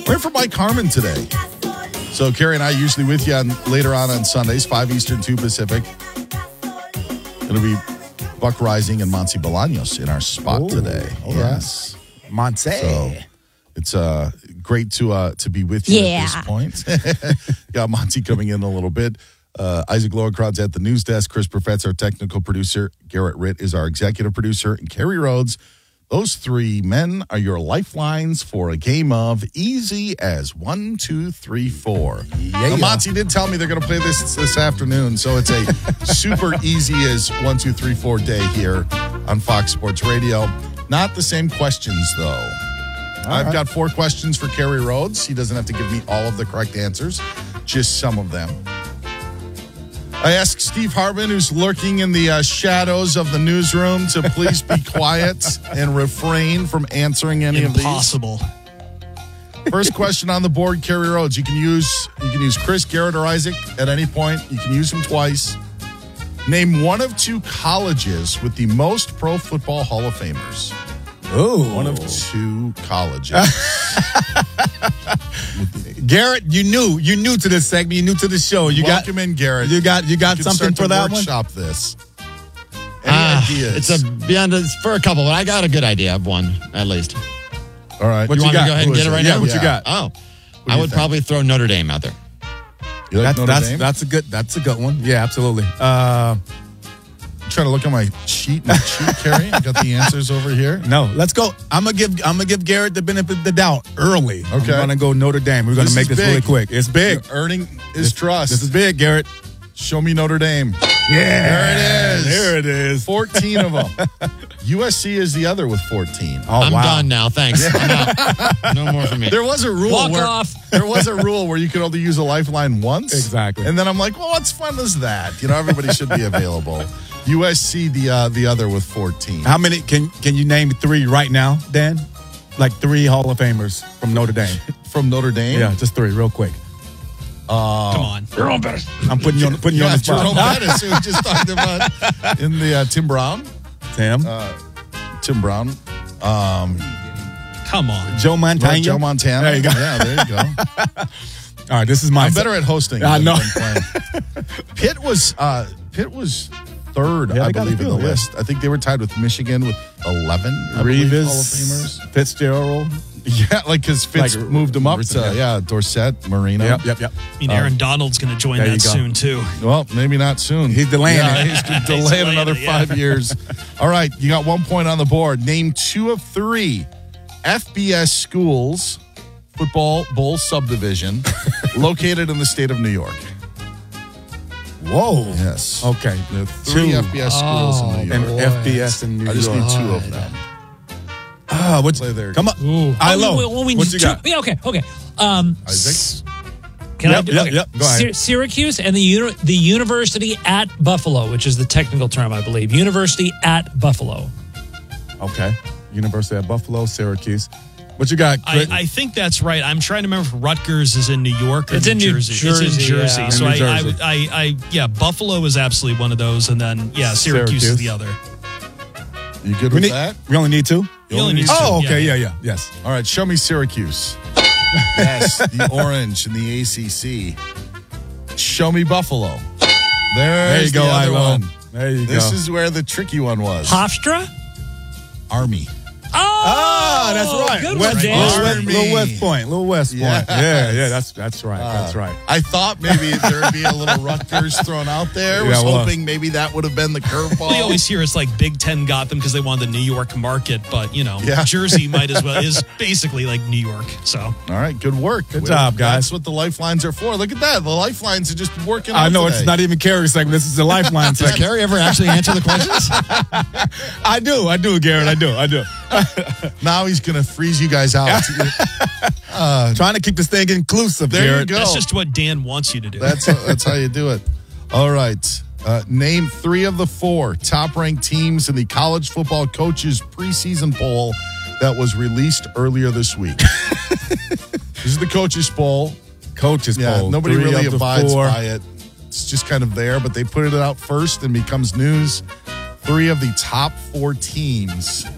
We're in for Mike Harmon today. So Carrie and I usually with you later on Sundays, 5 Eastern, 2 Pacific. It'll be Buck Rising and Monty Bolaños in our spot today. Yes. Monty. So it's great to be with you at this point. Got Monty coming in a little bit. Isaac Lowenkron's at the news desk. Chris Perfett's our technical producer. Garrett Ritt is our executive producer. And Kerry Rhodes. Those three men are your lifelines for a game of easy as 1, 2, 3, 4. Now, Monty did tell me they're going to play this afternoon, so it's a super easy as 1, 2, 3, 4 day here on Fox Sports Radio. Not the same questions, though. I've got 4 questions for Kerry Rhodes. He doesn't have to give me all of the correct answers, just some of them. I asked Steve Hartman, who's lurking in the shadows of the newsroom, to please be quiet and refrain from answering any of these. Impossible. First question on the board, Kerry Rhodes. You can use Chris, Garrett, or Isaac at any point. You can use them twice. Name one of 2 colleges with the most Pro Football Hall of Famers. Ooh. One of 2 colleges. Garrett, you new to this segment. You new to the show. Welcome in, Garrett. You got something for that one? Workshop this. Any ideas? It's for a couple, but I got a good idea of one at least. All right. What you want me to go ahead and get it right now? What you got? Oh, I would probably throw Notre Dame out there. You like Notre Dame? That's a good one. Yeah, absolutely. I'm trying to look at my sheet, Kerry. I got the answers over here. No, let's go. I'm gonna give Garrett the benefit of the doubt early. Okay. I'm gonna go Notre Dame. We're gonna make this really quick. It's big. You're earning his trust. This is big, Garrett. Show me Notre Dame. Yeah, there it is. 14 of them. USC is the other with 14. Oh, I'm done now. Thanks. I'm out. No more for me. There was a rule There was a rule where you could only use a lifeline once. Exactly. And then I'm like, well, what fun is that? Everybody should be available. USC, the other with 14. How many can you name 3 right now, Dan? Like 3 Hall of Famers from Notre Dame. From Notre Dame? Yeah, just 3 real quick. Come on. Jerome Bettis. I'm putting you on the spot. Jerome Bettis, who we just talked about in the Tim Brown. Tim Brown. Come on. Joe Montana. Right, Joe Montana. There you go. Yeah, there you go. All right, this is my. I'm better at hosting. I know. Pitt was third, I believe, in the list. I think they were tied with Michigan with 11. Revis, Hall of Famers. Fitzgerald. Yeah, because Fitz moved him up to Dorsett, Marino. Yep. I mean, Aaron Donald's going to join that soon, too. Well, maybe not soon. He's delaying it. He's delaying another 5 years. All right, you got 1 point on the board. Name 2 of 3 FBS schools, football bowl subdivision, located in the state of New York. Whoa. Yes. Okay. There are 3 FBS schools in New York. And FBS in New York. I just need 2 of them. What's there? Come on. What you got? Yeah, okay. Isaac? Can I do? Yep. Go ahead. Syracuse and the University at Buffalo, which is the technical term, I believe. University at Buffalo. Okay. University at Buffalo, Syracuse. What you got? I think that's right. I'm trying to remember if Rutgers is in New York or It's New in New Jersey. It's in Jersey. yeah. So In New Jersey. Buffalo is absolutely one of those, and then Syracuse is the other. You good with that? We only need 2? You only need 2. Oh, okay. Yeah. Yes. All right, show me Syracuse. Yes, the orange in the ACC. Show me Buffalo. There you go, the other Ilo. one. There you go. This is where the tricky one was. Hofstra? Army. Oh, that's right. Good West, one, Dan. Army. Little West Point. Yes. Yeah. That's right. That's right. I thought maybe there would be a little Rutgers thrown out there. Yeah, Was well. hoping maybe that would have been the curveball. We always hear it's like Big Ten got them because they wanted the New York market, but Jersey might as well is basically like New York. So All right, good work. Good job, guys. That's what the lifelines are for. Look at that. The lifelines are just working out I know today. it's not even Carrie's segment. This is the Lifeline Does segment. Kerry ever actually answer the questions? I do, Garrett. I do. Now he's going to freeze you guys out. Trying to keep this thing inclusive, There you Garrett. go. that's just what Dan wants you to do. That's how you do it. All right. Name 3 of the 4 top-ranked teams in the college football coaches preseason poll that was released earlier this week. This is the coaches poll. Coaches poll. Nobody 3 really of the abides 4. by it. It's just kind of there, but they put it out first and becomes news. 3 of the top 4 teams